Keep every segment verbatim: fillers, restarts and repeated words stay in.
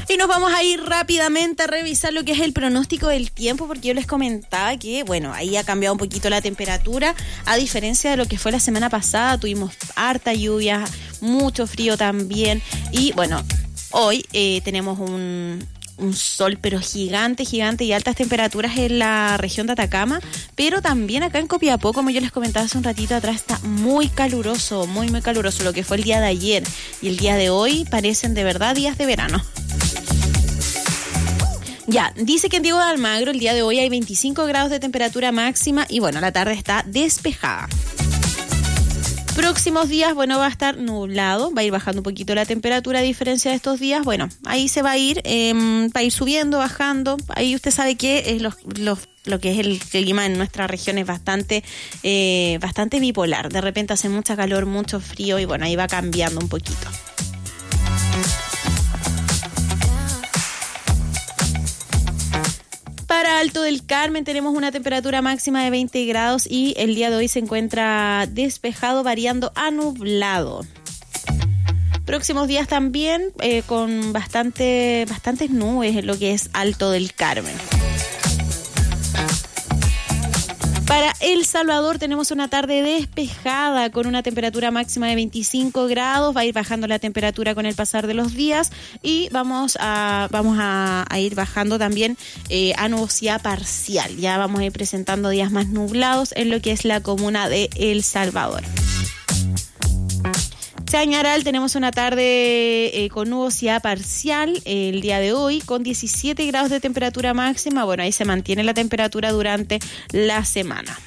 Y nos vamos a ir rápidamente a revisar lo que es el pronóstico del tiempo, porque yo les comentaba que, bueno, ahí ha cambiado un poquito la temperatura, a diferencia de lo que fue la semana pasada. Tuvimos harta lluvia, mucho frío también, y bueno, hoy eh, tenemos un... un sol pero gigante, gigante y altas temperaturas en la región de Atacama, pero también acá en Copiapó, como yo les comentaba hace un ratito atrás, está muy caluroso, muy muy caluroso lo que fue el día de ayer, y el día de hoy parecen de verdad días de verano. Ya, dice que en Diego de Almagro el día de hoy hay veinticinco grados de temperatura máxima y bueno, la tarde está despejada. Próximos días, bueno, va a estar nublado, va a ir bajando un poquito la temperatura a diferencia de estos días. Bueno, ahí se va a ir, eh, va a ir subiendo, bajando. Ahí usted sabe que es los, los, lo que es el clima en nuestra región es bastante, eh, bastante bipolar. De repente hace mucha calor, mucho frío y bueno, ahí va cambiando un poquito. Para Alto del Carmen tenemos una temperatura máxima de veinte grados y el día de hoy se encuentra despejado, variando a nublado. Próximos días también eh, con bastante, bastantes nubes en lo que es Alto del Carmen. Para El Salvador tenemos una tarde despejada con una temperatura máxima de veinticinco grados. Va a ir bajando la temperatura con el pasar de los días y vamos a vamos a, a ir bajando también eh, a nubosidad parcial. Ya vamos a ir presentando días más nublados en lo que es la comuna de El Salvador. Chañaral tenemos una tarde eh, con nubosidad parcial eh, el día de hoy con diecisiete grados de temperatura máxima. Bueno, ahí se mantiene la temperatura durante la semana.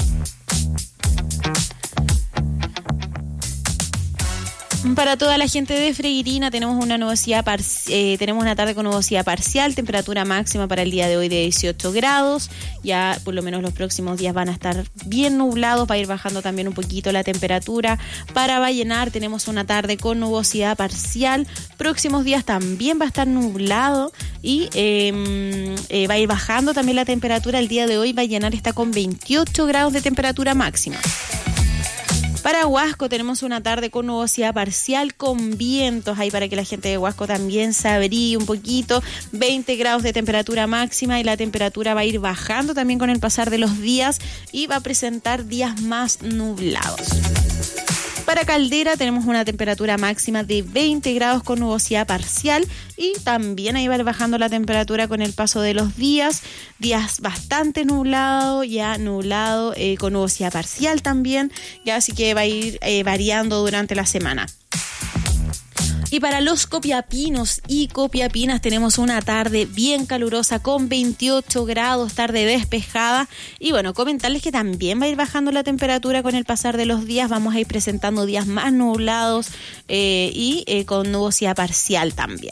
Para toda la gente de Freirina tenemos una nubosidad par- eh, tenemos una tarde con nubosidad parcial, temperatura máxima para el día de hoy de dieciocho grados. Ya por lo menos los próximos días van a estar bien nublados, va a ir bajando también un poquito la temperatura. Para Vallenar tenemos una tarde con nubosidad parcial, próximos días también va a estar nublado y eh, eh, va a ir bajando también la temperatura. El día de hoy Vallenar está con veintiocho grados de temperatura máxima. Para Huasco tenemos una tarde con nubosidad parcial, con vientos, ahí para que la gente de Huasco también se abrigue un poquito, veinte grados de temperatura máxima y la temperatura va a ir bajando también con el pasar de los días y va a presentar días más nublados. Para Caldera tenemos una temperatura máxima de veinte grados con nubosidad parcial y también ahí va bajando la temperatura con el paso de los días. Días bastante nublados, ya nublado eh, con nubosidad parcial también, ya así que va a ir eh, variando durante la semana. Y para los copiapinos y copiapinas tenemos una tarde bien calurosa con veintiocho grados, tarde despejada. Y bueno, comentarles que también va a ir bajando la temperatura con el pasar de los días. Vamos a ir presentando días más nublados eh, y eh, con nubosidad parcial también.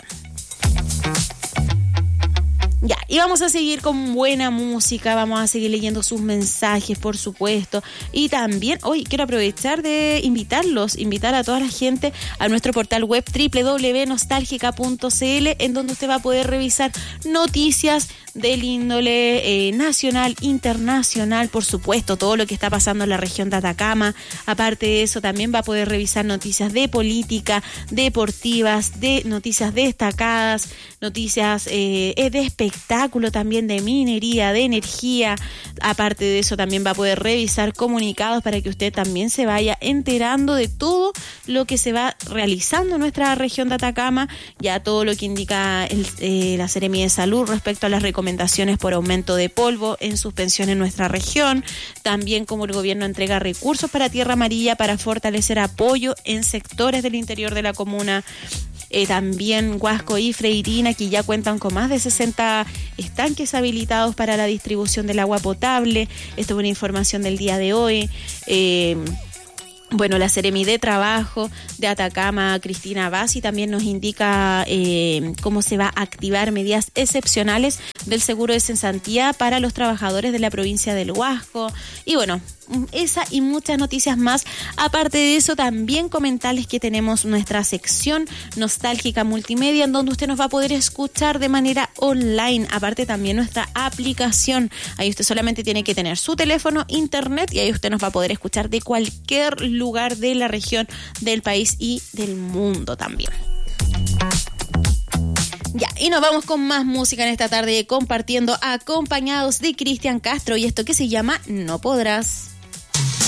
Ya, y vamos a seguir con buena música, vamos a seguir leyendo sus mensajes, por supuesto. Y también, hoy quiero aprovechar de invitarlos, invitar a toda la gente a nuestro portal web doble u doble u doble u punto nostálgica punto c l, en donde usted va a poder revisar noticias del índole eh, nacional, internacional, por supuesto, todo lo que está pasando en la región de Atacama. Aparte de eso, también va a poder revisar noticias de política, deportivas, de noticias destacadas, noticias eh, de espectáculo, también de minería, de energía. Aparte de eso, también va a poder revisar comunicados para que usted también se vaya enterando de todo lo que se va realizando en nuestra región de Atacama, ya todo lo que indica el, eh, la Seremía de Salud respecto a las recomendaciones recomendaciones por aumento de polvo en suspensión en nuestra región, también como el gobierno entrega recursos para Tierra Amarilla para fortalecer apoyo en sectores del interior de la comuna. Eh, también Huasco y Freirina, que ya cuentan con más de sesenta estanques habilitados para la distribución del agua potable. Esto es una información del día de hoy. Eh, Bueno, la Seremi de Trabajo de Atacama, Cristina Bassi, también nos indica eh, cómo se va a activar medidas excepcionales del seguro de cesantía para los trabajadores de la provincia del Huasco. Y bueno, esa y muchas noticias más. Aparte de eso, también comentarles que tenemos nuestra sección Nostálgica Multimedia, en donde usted nos va a poder escuchar de manera online. Aparte también nuestra aplicación. Ahí usted solamente tiene que tener su teléfono, internet, y ahí usted nos va a poder escuchar de cualquier lugar de la región, del país y del mundo también. Ya, y nos vamos con más música en esta tarde, compartiendo, acompañados de Cristian Castro, y esto que se llama No Podrás.